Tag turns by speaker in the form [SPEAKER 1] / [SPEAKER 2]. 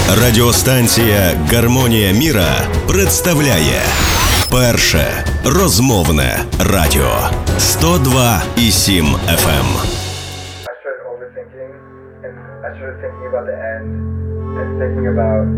[SPEAKER 1] Радіостанція «Гармонія міра» представляє перше розмовне радіо 102,7 FM.
[SPEAKER 2] I started overthinking, and I started thinking about the end and thinking about